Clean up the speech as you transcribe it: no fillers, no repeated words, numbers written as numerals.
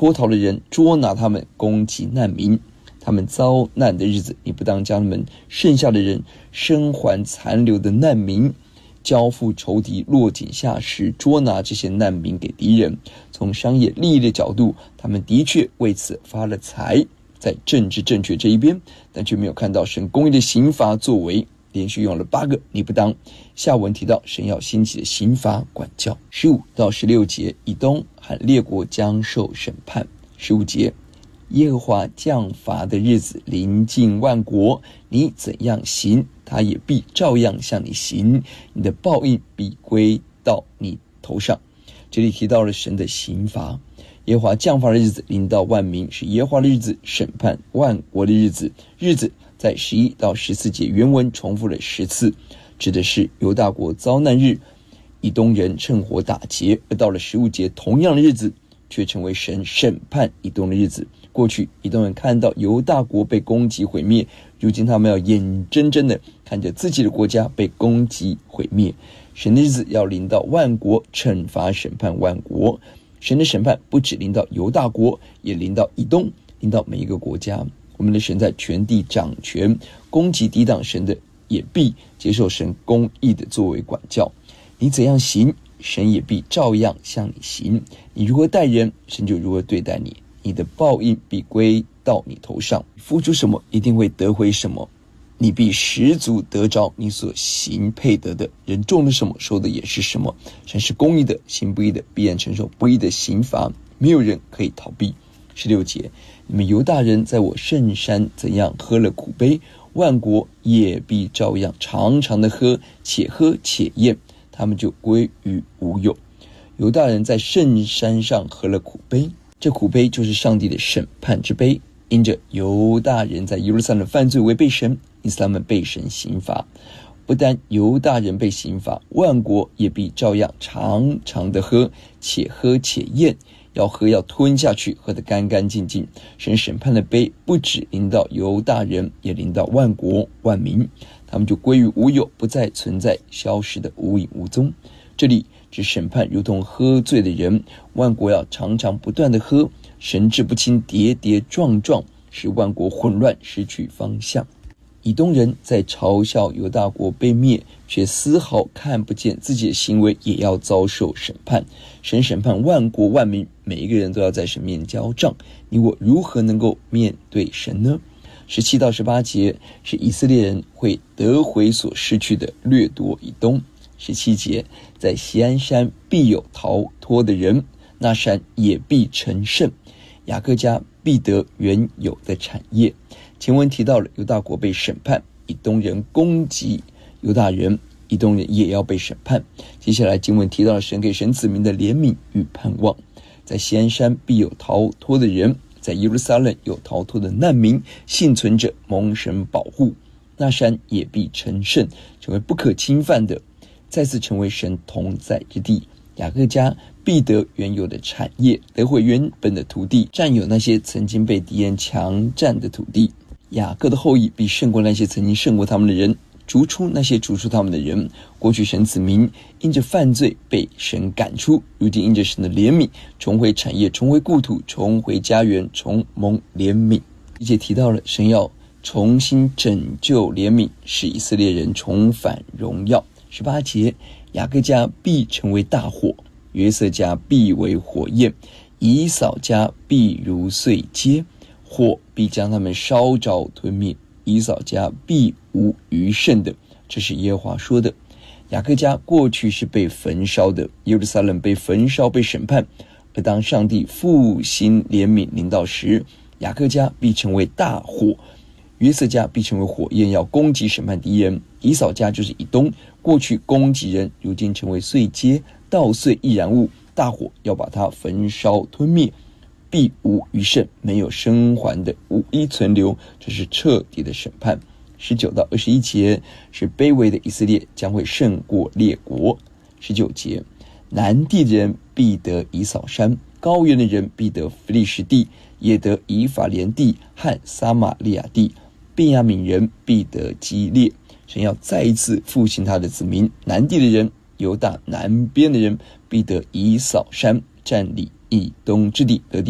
脱逃的人，捉拿他们，攻击难民。他们遭难的日子，你不当将他们剩下的人生还残留的难民交付仇敌，落井下石，捉拿这些难民给敌人。从商业利益的角度，他们的确为此发了财，在政治正确这一边，但却没有看到神公义的刑罚作为。连续用了8个你不当。下文提到神要兴起的刑罚管教。15到16节，以东和列国将受审判。15节，耶和华降罚的日子临近万国，你怎样行，他也必照样向你行，你的报应必归到你头上。这里提到了神的刑罚。耶和华降罚的日子临到万民，是耶和华的日子，审判万国的日子。日子在11到14节原文重复了10次，指的是犹大国遭难日，以东人趁火打劫。而到了15节，同样的日子却成为神审判以东的日子。过去以东人看到犹大国被攻击毁灭，如今他们要眼睁睁的看着自己的国家被攻击毁灭。神的日子要临到万国，惩罚审判万国。神的审判不只临到犹大国，也临到以东，临到每一个国家。我们的神在全地掌权，攻击抵挡神的也必接受神公义的作为管教。你怎样行，神也必照样向你行。你如何待人，神就如何对待你。你的报应必归到你头上，付出什么一定会得回什么，你必十足得着你所行配得的。人种了什么，收的也是什么。神是公义的，行不义的必然承受不义的刑罚，没有人可以逃避。16节，你们犹大人在我圣山怎样喝了苦杯，万国也必照样常常的喝，且喝且咽，他们就归于无有。犹大人在圣山上喝了苦杯，这苦杯就是上帝的审判之杯。因着犹大人在耶路撒冷犯罪违背神，因此他们被神刑罚。不但犹大人被刑罚，万国也必照样常常的喝，且喝且咽，要喝要吞下去，喝得干干净净。神审判的杯不只临到犹大人，也临到万国万民，他们就归于无有，不再存在，消失的无影无踪。这里指审判如同喝醉的人，万国要常常不断的喝，神志不清，跌跌撞撞，使万国混乱，失去方向。以东人在嘲笑犹大国被灭，却丝毫看不见自己的行为也要遭受审判。神审判万国万民，每一个人都要在神面交账。你我如何能够面对神呢？17到18节是以色列人会得回所失去的，掠夺以东。17节，在锡安山必有逃脱的人，那山也必成圣，雅各家必得原有的产业。前文提到了犹大国被审判，以东人攻击犹大人，以东人也要被审判。接下来经文提到了神给神子民的怜悯与盼望。在锡安山必有逃脱的人，在耶路撒冷有逃脱的难民，幸存者蒙神保护，那山也必成圣，成为不可侵犯的，再次成为神同在之地。雅各家必得原有的产业，得回原本的土地，占有那些曾经被敌人强占的土地。雅各的后裔必胜过那些曾经胜过他们的人，逐出那些逐出他们的人。过去神子民因着犯罪被神赶出，如今因着神的怜悯，重回产业，重回故土，重回家园，重蒙怜悯。一节提到了神要重新拯救怜悯，使以色列人重返荣耀。18节，雅各家必成为大火，约瑟家必为火焰，以扫家必如碎秸，火必将他们烧着吞灭，以扫家必无余剩的。这是耶和华说的。雅各家过去是被焚烧的，耶路撒冷被焚烧，被审判。而当上帝复兴怜悯临到时，雅各家必成为大火，约瑟家必成为火焰，要攻击审判敌人。以扫家就是以东，过去攻击人，如今成为碎秸，稻穗易燃物，大火要把它焚烧吞灭，必无余剩，没有生还的，无一存留，这是彻底的审判。19到21节是卑微的以色列将会胜过列国。19节，南地的人必得以扫山，高原的人必得非利士地，也得以法莲地和撒玛利亚地，便雅悯人必得基列。神要再一次复兴他的子民，南地的人，犹大南边的人必得以扫山，占领以东之地，得地